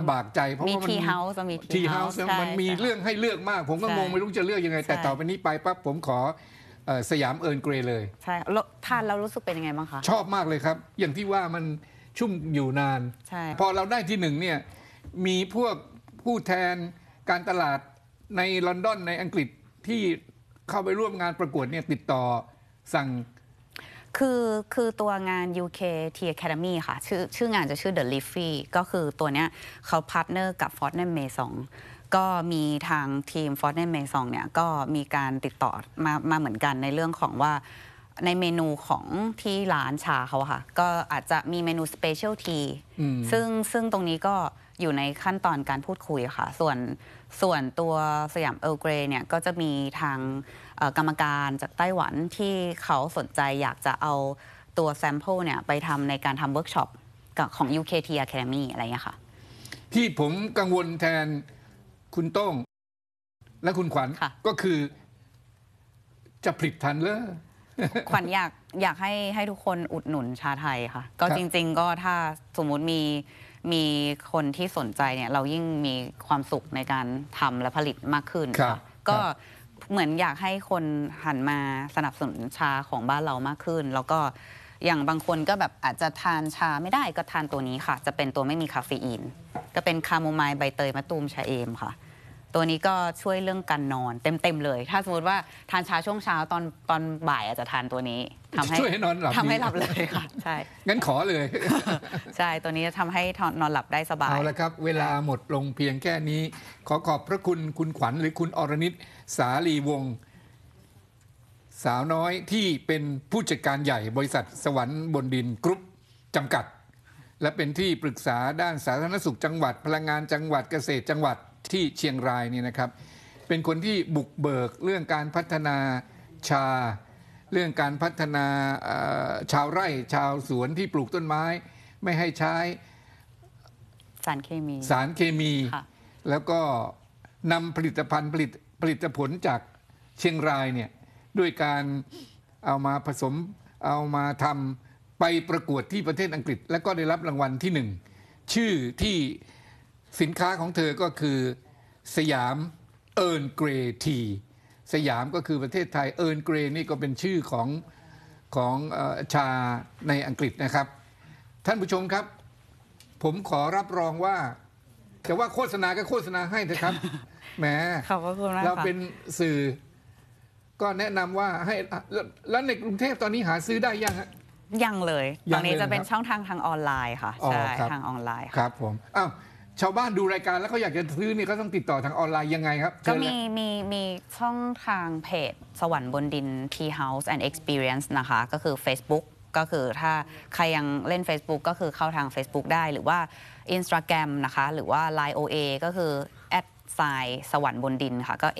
ำบากใจเพราะว่ามันทีเฮาส์มันมีเรื่องให้เลือกมากผมก็งงไม่รู้จะเลือกยังไงแต่ต่อไปนี้ไปปั๊บผมขอสยามเอิร์นเกรย์เลยใช่ทานแล้วรู้สึกเป็นยังไงบ้างคะชอบมากเลยครับอย่างที่ว่ามันชุ่มอยู่นานพอเราได้ที่หนึ่งเนี่ยมีพวกผู้แทนการตลาดในลอนดอนในอังกฤษที่เข้าไปร่วมงานประกวดเนี่ยติดต่อสั่งคือตัวงาน UK Tea Academy ค่ะชื่องานจะชื่อ The Leafy ก็คือตัวเนี้ยเขาพาร์ทเนอร์กับ Fortnum Mason ก็มีทางทีม Fortnum Mason เนี่ยก็มีการติดต่อมาเหมือนกันในเรื่องของว่าในเมนูของที่ร้านชาเขาค่ะก็อาจจะมีเมนู Special Tea ซึ่งตรงนี้ก็อยู่ในขั้นตอนการพูดคุยค่ะส่วนตัวสยามเอิร์ลเกรย์เนี่ยก็จะมีทางกรรมการจากไต้หวันที่เขาสนใจอยากจะเอาตัวแซมเปิลเนี่ยไปทำในการทำเวิร์กช็อปของ UK Tea Academy อะไรอย่างเงี้ยค่ะที่ผมกังวลแทนคุณโต้งและคุณขวัญก็คือจะผลิตทันเลยขวัญอยากให้ทุกคนอุดหนุนชาไทยค่ะก็จริงๆก็ถ้าสมมุติมีคนที่สนใจเนี่ยเรายิ่งมีความสุขในการทำและผลิตมากขึ้นค่ะก็เหมือนอยากให้คนหันมาสนับสนุนชาของบ้านเรามากขึ้นแล้วก็อย่างบางคนก็แบบอาจจะทานชาไม่ได้ก็ทานตัวนี้ค่ะจะเป็นตัวไม่มีคาเฟอีนก็เป็นคาโมไมล์ใบเตยมะตูมชาเอมค่ะตัวนี้ก็ช่วยเรื่องการนอนเต็มเลยถ้าสมมติว่าทานชาช่วงเช้าตอนบ่ายอาจจะทานตัวนี้ช่วยให้นอนหลับทำให้หลับเลยค่ะใช่งั้นขอเลยใช่ตัวนี้จะทำให้นอนหลับได้สบายเอาละครับเวลาหมดลงเพียงแค่นี้ขอบพระคุณคุณขวัญหรือคุณอรณิตสาลีวงศ์สาวน้อยที่เป็นผู้จัดการใหญ่บริษัทสวรรค์บนดินกรุ๊ปจำกัดและเป็นที่ปรึกษาด้านสาธารณสุขจังหวัดพลังงานจังหวัดเกษตรจังหวัดที่เชียงรายนี่นะครับเป็นคนที่บุกเบิกเรื่องการพัฒนาชาเรื่องการพัฒนาชาวไร่ชาวสวนที่ปลูกต้นไม้ไม่ให้ใช้สารเคมีแล้วก็นำผลิตภัณฑ์ผลิตผลจากเชียงรายเนี่ยด้วยการเอามาผสมเอามาทำไปประกวดที่ประเทศอังกฤษและก็ได้รับรางวัลที่1ชื่อที่สินค้าของเธอก็คือสยามเอิร์นเกรย์ทีสยามก็คือประเทศไทยเอิร์นเกรย์นี่ก็เป็นชื่อของชาในอังกฤษนะครับท่านผู้ชมครับผมขอรับรองว่าแต่ว่าโฆษณาก็โฆษณาให้นะครับแหมเราเป็นสื่อก็แนะนำว่าให้แล้วในกรุงเทพตอนนี้หาซื้อได้ยังฮะยังเลยตอนนี้จะเป็นช่องทางออนไลน์ค่ะใช่ทางออนไลน์ครับผมอ้าวชาวบ้านดูรายการแล้วเขาอยากจะซื้อนี่เขาต้องติดต่อทางออนไลน์ยังไงครับก็มีช่องทางเพจสวรรค์บนดิน Tea House and Experience นะคะก็คือ Facebook ก็คือถ้าใครยังเล่น Facebook ก็คือเข้าทาง Facebook ได้หรือว่า Instagram นะคะหรือว่า Line OA ก็คือสวรรค์บนดินค่ะก็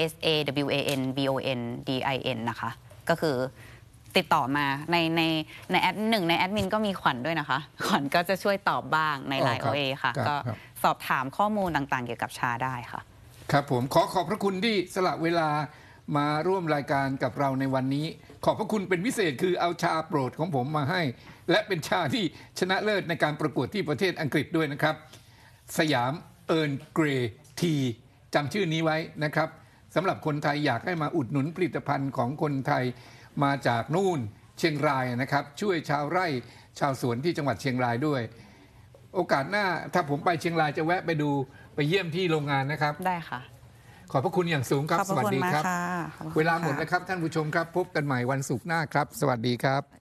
SAWANBONDIN นะคะก็คือติดต่อมาในแอดในแอดมินก็มีขวัญด้วยนะคะขวัญก็จะช่วยตอบบ้างใน Line OA ค่ะก็สอบถามข้อมูลต่างๆเกี่ยวกับชาได้ค่ะครับผมขอบพระคุณที่สละเวลามาร่วมรายการกับเราในวันนี้ขอบพระคุณเป็นพิเศษคือเอาชาโปรดของผมมาให้และเป็นชาที่ชนะเลิศในการประกวดที่ประเทศอังกฤษด้วยนะครับสยามเอิร์นเกรย์ทีจำชื่อนี้ไว้นะครับสำหรับคนไทยอยากให้มาอุดหนุนผลิตภัณฑ์ของคนไทยมาจากนู่นเชียงรายนะครับช่วยชาวไร่ชาวสวนที่จังหวัดเชียงรายด้วยโอกาสหน้าถ้าผมไปเชียงรายจะแวะไปเยี่ยมที่โรงงานนะครับได้ค่ะขอบพระคุณอย่างสูงครับสวัสดีครับเวลาหมดแล้วครับท่านผู้ชมครับพบกันใหม่วันศุกร์หน้าครับสวัสดีครับ